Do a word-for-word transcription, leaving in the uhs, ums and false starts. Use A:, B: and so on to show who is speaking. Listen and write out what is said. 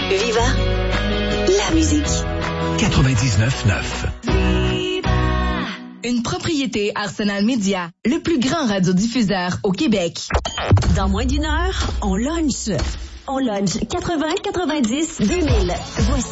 A: Viva la musique.
B: quatre-vingt-dix-neuf neuf.
C: Une propriété Arsenal Média, le plus grand radiodiffuseur au Québec.
A: Dans moins d'une heure, on lunch. On lunch quatre-vingts, quatre-vingt-dix, deux mille. Voici